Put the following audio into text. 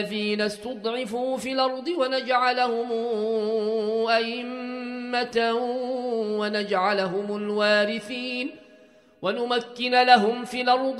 الذين استضعفوا في الأرض ونجعلهم أئمة ونجعلهم الوارثين ونمكن لهم في الأرض